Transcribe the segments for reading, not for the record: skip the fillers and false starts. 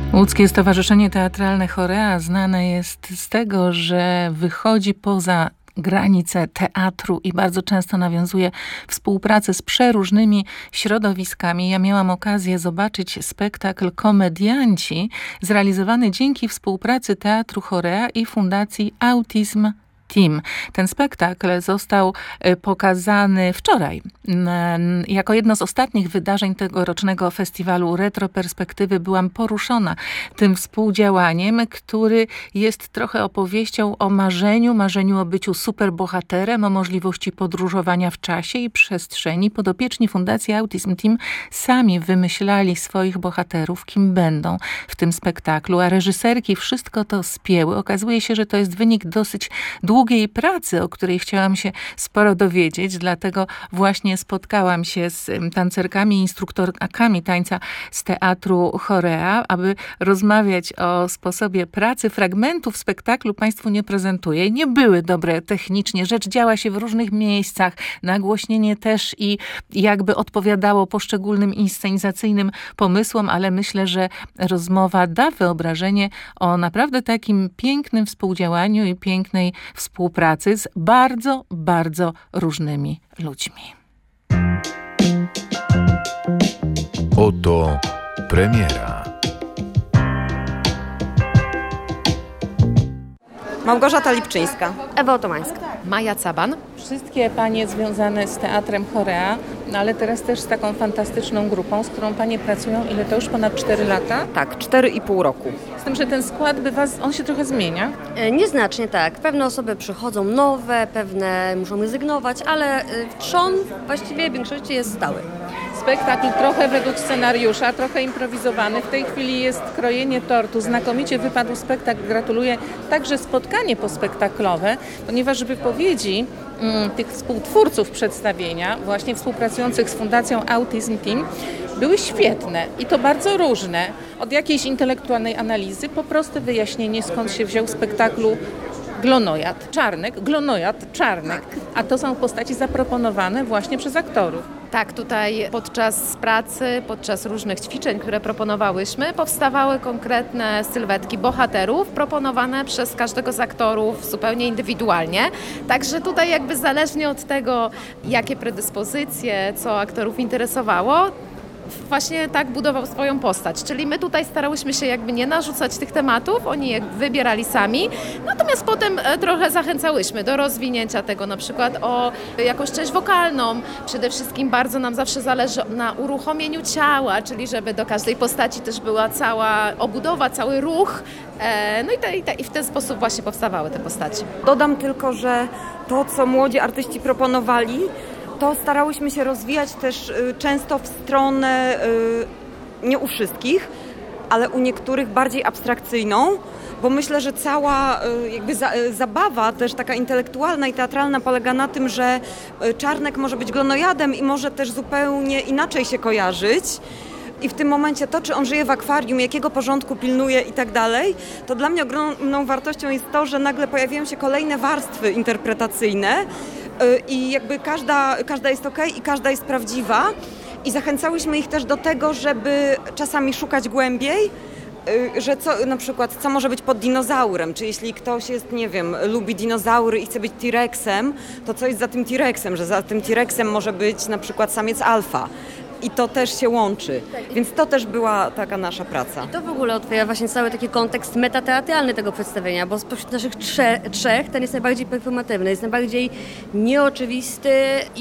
Łódzkie Stowarzyszenie Teatralne Chorea znane jest z tego, że wychodzi poza granice teatru i bardzo często nawiązuje współpracę z przeróżnymi środowiskami. Ja miałam okazję zobaczyć spektakl Komedianci, zrealizowany dzięki współpracy Teatru Chorea i Fundacji Autism Team. Ten spektakl został pokazany wczoraj jako jedno z ostatnich wydarzeń tegorocznego festiwalu Retroperspektywy. Byłam poruszona tym współdziałaniem, który jest trochę opowieścią o marzeniu o byciu superbohaterem, o możliwości podróżowania w czasie i przestrzeni. Podopieczni Fundacji Autism Team sami wymyślali swoich bohaterów, kim będą w tym spektaklu, a reżyserki wszystko to spięły. Okazuje się, że to jest wynik dosyć długiej pracy, o której chciałam się sporo dowiedzieć, dlatego właśnie spotkałam się z tancerkami i instruktorkami tańca z Teatru Chorea, aby rozmawiać o sposobie pracy. Fragmentów spektaklu Państwu nie prezentuję. Nie były dobre technicznie. Rzecz działa się w różnych miejscach. Nagłośnienie też i jakby odpowiadało poszczególnym inscenizacyjnym pomysłom, ale myślę, że rozmowa da wyobrażenie o naprawdę takim pięknym współdziałaniu i pięknej współpracy z bardzo, bardzo różnymi ludźmi. Oto premiera. Małgorzata Lipczyńska. Ewa Otomańska. Maja Caban. Wszystkie panie związane z Teatrem Chorea, ale teraz też z taką fantastyczną grupą, z którą panie pracują, ile to już ponad 4 lata? Tak, 4,5 roku. Z tym, że ten skład on się trochę zmienia. Nieznacznie tak. Pewne osoby przychodzą nowe, pewne muszą rezygnować, ale trzon właściwie w większości jest stały. Spektakl trochę według scenariusza, trochę improwizowany. W tej chwili jest krojenie tortu. Znakomicie wypadł spektakl. Gratuluję. Także spotkanie pospektaklowe, ponieważ wypowiedzi tych współtwórców przedstawienia, właśnie współpracujących z Fundacją Autism Team, były świetne i to bardzo różne. Od jakiejś intelektualnej analizy, po prostu wyjaśnienie, skąd się wziął w spektaklu Glonojad Czarnek, Glonojad Czarnek. A to są postaci zaproponowane właśnie przez aktorów. Tak, tutaj podczas pracy, podczas różnych ćwiczeń, które proponowałyśmy, powstawały konkretne sylwetki bohaterów proponowane przez każdego z aktorów zupełnie indywidualnie. Także tutaj jakby zależnie od tego, jakie predyspozycje, co aktorów interesowało, właśnie tak budował swoją postać. Czyli my tutaj starałyśmy się jakby nie narzucać tych tematów, oni je wybierali sami, natomiast potem trochę zachęcałyśmy do rozwinięcia tego, na przykład o jakąś część wokalną. Przede wszystkim bardzo nam zawsze zależy na uruchomieniu ciała, czyli żeby do każdej postaci też była cała obudowa, cały ruch. No i w ten sposób właśnie powstawały te postaci. Dodam tylko, że to, co młodzi artyści proponowali, to starałyśmy się rozwijać też często w stronę, nie u wszystkich, ale u niektórych bardziej abstrakcyjną, bo myślę, że cała jakby zabawa też taka intelektualna i teatralna polega na tym, że Czarnek może być glonojadem i może też zupełnie inaczej się kojarzyć. I w tym momencie to, czy on żyje w akwarium, jakiego porządku pilnuje i tak dalej, to dla mnie ogromną wartością jest to, że nagle pojawiają się kolejne warstwy interpretacyjne i jakby każda jest okej i każda jest prawdziwa. I zachęcałyśmy ich też do tego, żeby czasami szukać głębiej, że na przykład co może być pod dinozaurem, czy jeśli ktoś jest, nie wiem, lubi dinozaury i chce być T-Rexem, to co jest za tym T-Rexem, że za tym T-Rexem może być na przykład samiec alfa. I to też się łączy, więc to też była taka nasza praca. I to w ogóle otwiera właśnie cały taki kontekst metateatralny tego przedstawienia, bo spośród naszych trzech ten jest najbardziej performatywny, jest najbardziej nieoczywisty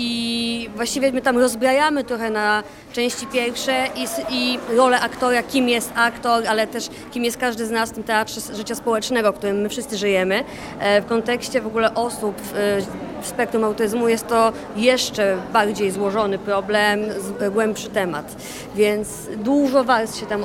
i właściwie my tam rozbrajamy trochę na części pierwsze i rolę aktora, kim jest aktor, ale też kim jest każdy z nas w tym teatrze życia społecznego, w którym my wszyscy żyjemy. W kontekście w ogóle osób w spektrum autyzmu jest to jeszcze bardziej złożony problem, głębszy temat, więc dużo warstw się tam